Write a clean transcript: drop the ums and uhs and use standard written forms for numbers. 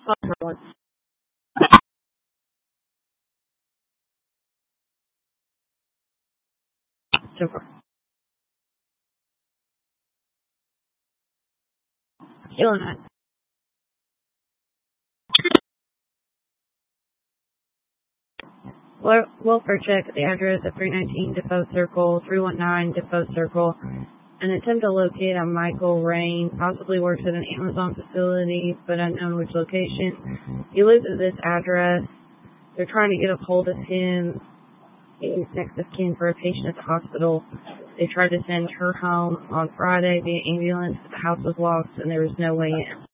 Saw her once. So far. Killing it. Welfare check at the address of 319 Defoe Circle, 319 Defoe Circle. An attempt to locate a Michael Rain, possibly works at an Amazon facility, but unknown which location. He lives at this address. They're trying to get a hold of him. He's next of kin for a patient at the hospital. They tried to send her home on Friday via ambulance, but the house was locked and there was no way in.